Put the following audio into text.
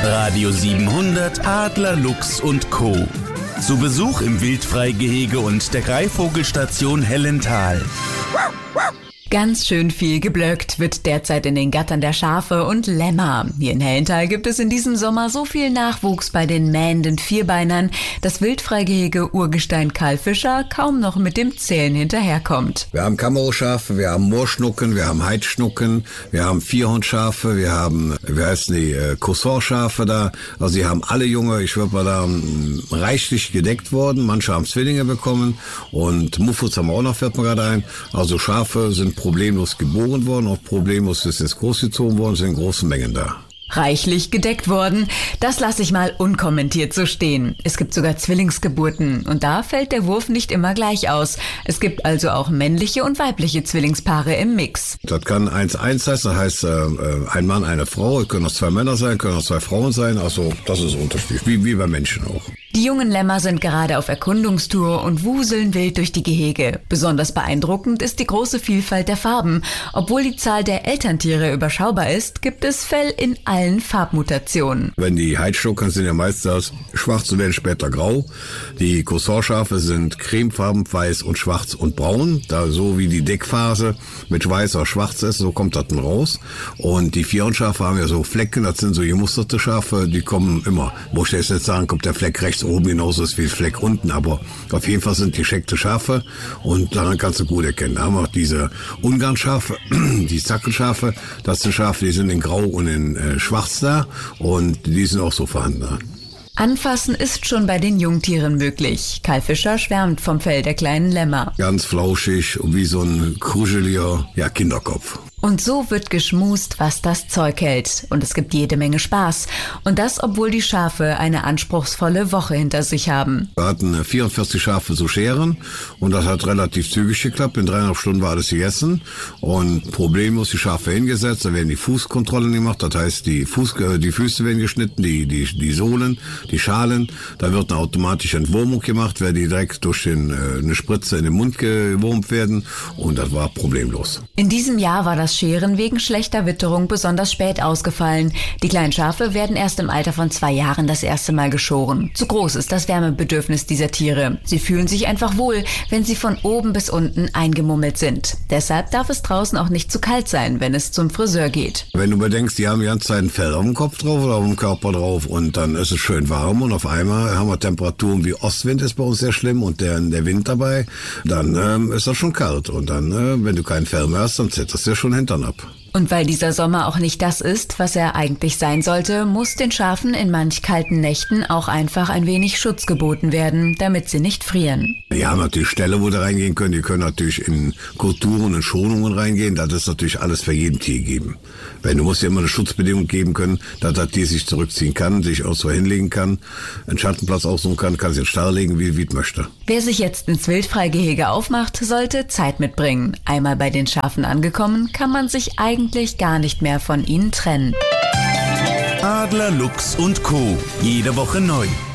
Radio 700 Adler, Luchs und Co. Zu Besuch im Wildfreigehege und der Greifvogelstation Hellental. Ganz schön viel geblöckt wird derzeit in den Gattern der Schafe und Lämmer. Hier in Hellental gibt es in diesem Sommer so viel Nachwuchs bei den mähenden Vierbeinern, dass Wildfreigehege Urgestein Karl Fischer kaum noch mit dem Zählen hinterherkommt. Wir haben Kameroschafe, wir haben Moorschnucken, wir haben Heidschnucken, wir haben Vierhornschafe, wir haben, Coussinschafe da. Also die haben alle Junge, ich würde mal da reichlich gedeckt worden. Manche haben Zwillinge bekommen und Muffels haben wir auch noch, fällt mir gerade ein. Also Schafe sind problemlos geboren worden, auch problemlos ist jetzt großgezogen worden, sind in großen Mengen da. Reichlich gedeckt worden, das lasse ich mal unkommentiert so stehen. Es gibt sogar Zwillingsgeburten und da fällt der Wurf nicht immer gleich aus. Es gibt also auch männliche und weibliche Zwillingspaare im Mix. Das kann 1-1 heißen, das heißt ein Mann, eine Frau, es können auch 2 Männer sein, können auch 2 Frauen sein, also das ist unterschiedlich, wie bei Menschen auch. Die jungen Lämmer sind gerade auf Erkundungstour und wuseln wild durch die Gehege. Besonders beeindruckend ist die große Vielfalt der Farben. Obwohl die Zahl der Elterntiere überschaubar ist, gibt es Fell in allen Farbmutationen. Wenn die Heidschnucken sind ja meistens schwarz und werden später grau. Die Coussinschafe sind cremefarben, weiß und schwarz und braun. Da so wie die Deckphase mit weiß oder schwarz ist, so kommt das dann raus. Und die Vierhornschafe haben ja so Flecken, das sind so gemusterte Schafe, die kommen immer. Wo ich jetzt sagen, kommt der Fleck rechts oben genauso ist wie der Fleck unten, aber auf jeden Fall sind die gescheckte Schafe und daran kannst du gut erkennen. Da haben wir auch diese Ungarnschafe, die Zackelschafe, das sind Schafe, die sind in Grau und in Schwarz da und die sind auch so vorhanden. Anfassen ist schon bei den Jungtieren möglich. Karl Fischer schwärmt vom Fell der kleinen Lämmer. Ganz flauschig, wie so ein kuscheliger Kinderkopf. Und so wird geschmust, was das Zeug hält. Und es gibt jede Menge Spaß. Und das, obwohl die Schafe eine anspruchsvolle Woche hinter sich haben. Wir hatten 44 Schafe zu scheren und das hat relativ zügig geklappt. In 3,5 Stunden war alles gegessen und problemlos die Schafe hingesetzt. Da werden die Fußkontrollen gemacht, das heißt die Füße werden geschnitten, die Sohlen, die Schalen. Da wird eine automatische Entwurmung gemacht, weil die direkt durch eine Spritze in den Mund gewurmt werden und das war problemlos. In diesem Jahr war das Scheren wegen schlechter Witterung besonders spät ausgefallen. Die kleinen Schafe werden erst im Alter von 2 Jahren das erste Mal geschoren. Zu groß ist das Wärmebedürfnis dieser Tiere. Sie fühlen sich einfach wohl, wenn sie von oben bis unten eingemummelt sind. Deshalb darf es draußen auch nicht zu kalt sein, wenn es zum Friseur geht. Wenn du bedenkst, die haben die ganze Zeit ein Fell auf dem Kopf drauf oder auf dem Körper drauf und dann ist es schön warm und auf einmal haben wir Temperaturen wie Ostwind ist bei uns sehr schlimm und der Wind dabei, dann ist das schon kalt und dann, wenn du kein Fell mehr hast, dann zitterst du ja schon Hintern ab. Und weil dieser Sommer auch nicht das ist, was er eigentlich sein sollte, muss den Schafen in manch kalten Nächten auch einfach ein wenig Schutz geboten werden, damit sie nicht frieren. Die haben natürlich Ställe, wo die reingehen können. Die können natürlich in Kulturen und Schonungen reingehen. Das ist natürlich alles für jeden Tier geben. Du musst ja immer eine Schutzbedingung geben können, dass das Tier sich zurückziehen kann, sich auch so hinlegen kann, einen Schattenplatz aussuchen kann sich in den Stall legen, wie es möchte. Wer sich jetzt ins Wildfreigehege aufmacht, sollte Zeit mitbringen. Einmal bei den Schafen angekommen, kann man sich eigentlich gar nicht mehr von ihnen trennen. Adler, Luchs und Co. Jede Woche neu.